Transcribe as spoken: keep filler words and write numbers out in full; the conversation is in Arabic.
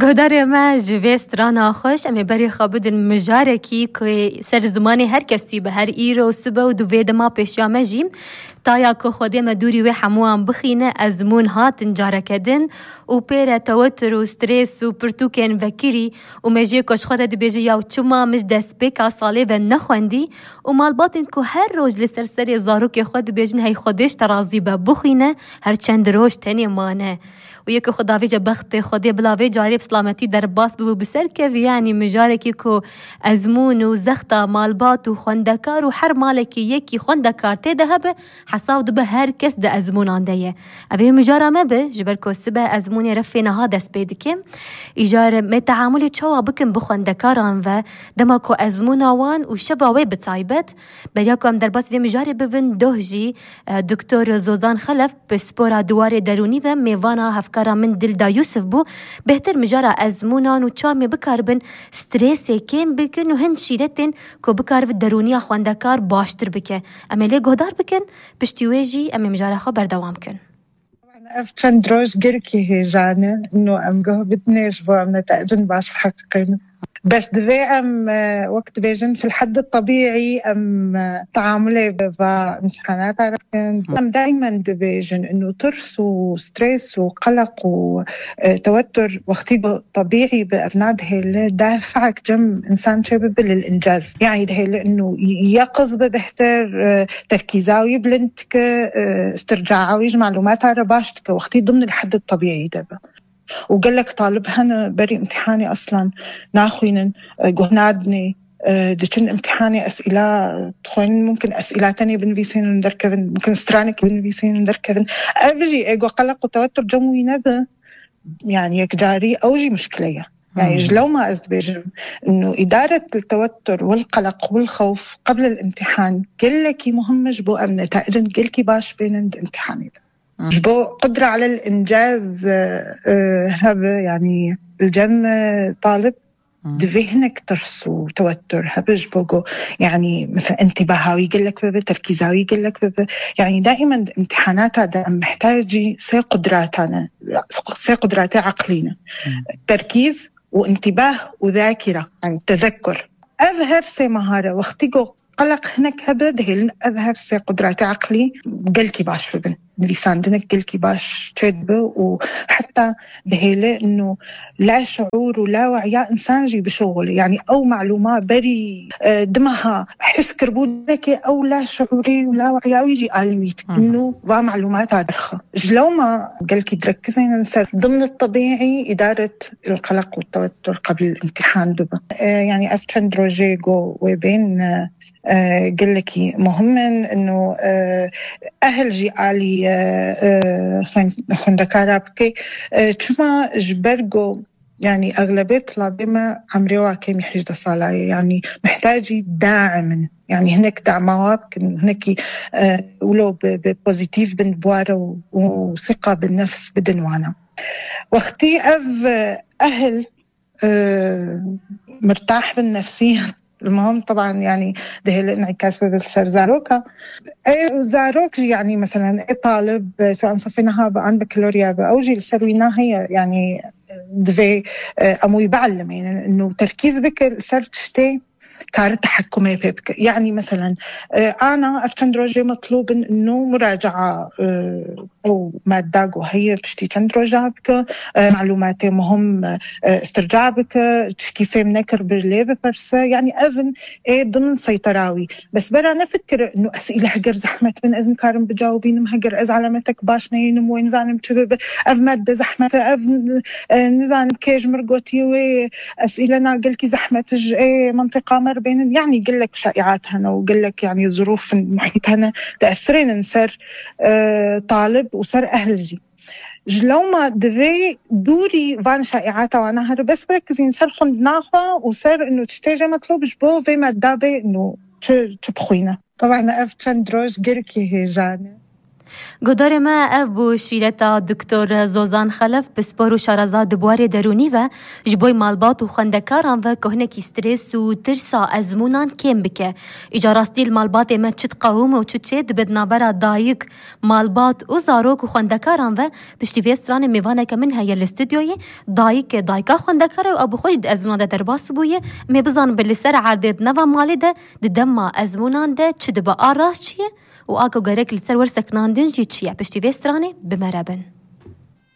گودار ما جویست رانا خوش امی بری خابد مجارکی که سر زمانی هر کسی به هر ایرو سبا و دوید ما پیشیامه جیم تایا که خودی ما دوری و حموان بخینه ازمون هاتن جارکدن و پیر توتر و ستریس و پرتوکن وکری و مجیه کش خود دی بیجی یاو چما مش دست بیکا ساله و نخوندی و مال باطن که هر روز لسر سری زاروک خود بیجن هی خودش ترازی با بخینه هر چند روز تنی مانه و یک خداوی جا بخت خودی بلاوی جاری بسلامتی در باس ببو بسر که یعنی مجارکی که ازمون و زختا مالبات و خوندکار و هر مالکی یکی خوندکار تیده هبه حساب دو به هر کس ده ازمون آنده ابی مجاره ما به جبر که سبه ازمونی رفینا ها دست بیدکیم ایجار متعاملی چوا بکن بخوندکاران و دما که ازمون آوان و شباوی بتایبت بریا که هم در باس وی مجاره ببین دوهجی دکتر زوزان خلف بسپورا دوار درونی و میوانا هفکارا من دل دا یوسف بو بهتر مجاره ازمونان و چامی بکاربن ستریسی کم بکن و هن شیرتن که بکارب درونی خواندکار باشتر بکن اما لی گهدار بکن پشتیویجی اما مجاره خواه بردوام کن. اف چند روز گرکی هیجانه انو ام گه بدنیش با ام نتاجن باش في حقين بس دوی ام وقت بيجن في الحد الطبيعي ام تعاملي بامتحانات عرفين ام دائما بيجن انه ترس وستريس وقلق وتوتر وقتي طبيعي بأبناء هيل دافعك جم انسان شباب للانجاز يعني هيل انه يقظ ببهتر تركيزاوي بلنتك استرجاعاوي معلومات على باشتك وقتي ضمن الحد الطبيعي دابا وقال لك طالب هنا بري امتحاني أصلاً ناخوين جهنادني دشن امتحاني أسئلة تخوين ممكن أسئلة تانية بنفيسين ندركبن ممكن سترانك بنفيسين ندركبن أبجي إيجو قلق وتوتر جموي نبه يعني يكجاري أوجي مشكلة يعني لو ما أزبيجم إنه إدارة التوتر والقلق والخوف قبل الامتحان قال لك مهم جبو أم نتائجن قال لك باش بين الامتحاني ده جبو قدرة على الإنجاز هذا يعني الجم طالب دفهنك ترس وتوتر هذا جبوجو يعني مثلا انتباهاوي يقول لك بابا تركيزاوي يقول لك بابا يعني دائما امتحانات هذا محتاجي سي قدراتنا سي قدرات عقلينا تركيز وانتباه وذاكرة يعني تذكر أظهر سي مهارة واختيجو قلق هناك هبد هيل أظهر سي قدرات عقلي قلكي باش ببن لسان دنك قلكي باش تشدبه وحتى بهيله إنه لا شعور ولا وعي إنسان جي بشغله يعني أو معلومات بري دمها حس كربونك أو لا شعوري ولا وعي أو يجي قالويت إنه ومعلومات عدرخة جلو ما قلكي تركزين نصير ضمن الطبيعي إدارة القلق والتوتر قبل الامتحان دبا يعني أفتشن دروجيجو وبين آه قال لك مهم إنه آه أهل جي علي آه خندكارا بكي آه شما جبرجو يعني أغلبية طلابنا عمريوا كم يحجد صلاة يعني محتاجي داعم يعني هناك دعمات هناك آه ولو ببوزيتيف بنبوارة وثقة بالنفس بدنوانا واختي أف أهل آه مرتاح بالنفسية المهم طبعا يعني ده الانعكاس بالسر زاروكا اي زاروك يعني مثلا اي طالب سواء صفيناها عن بكالوريا او جي السروينا هي يعني دفي امو يبعلم يعني انه تركيز بك السر تشتي كار تحكمي بك يعني مثلا انا افتندروجي مطلوب انه مراجعه او ماده وهي بشتي تندروجا بك معلومات مهم استرجاع بك كيف منكر بالليف برس يعني اذن ايه ضمن سيطراوي بس برا نفكر انه اسئله هجر زحمه من اذن كارم بجاوبين مهجر از علامتك باش نين وين زانم تشبب اف ماده زحمه اف نزان كيج مرغوتي واسئله ناقلكي زحمه ايه منطقه بين يعني يقول لك شائعات هنا ويقول لك يعني ظروف المحيط هنا تأثرين نصير آه طالب وصار أهل جي جلو ما دفي دوري فان شائعات وانا هر بس بركزين صار خند ناخا وصار إنه تشتاجي مطلوب جبو في مادة إنه تبخوينا طبعا أفتن دروج جركي هيجاني گدار ما ابو شیرتا دکتر زوزان خلف بسپارو شارزاد بواره درونی و جبوی مالبات و خندکاران و کهنه کی استرس و ترسا ازمونان کم بکه. ایجا راستی المالبات ما چت قوم و چت چد بدنابرا دایک مالبات و زاروک و خندکاران و پشتی ویستران میوانه که من هیا الاستودیوی دایک دایکا خندکار و ابو خود ازمونان ده درباس بویه می بزن بلی سر عردید نوا مالی ده ددما ازمونان ده چد با آراس چیه و آگو گرک لسر ورسکناندن جی چیه پشتی ویسترانه بمرابن.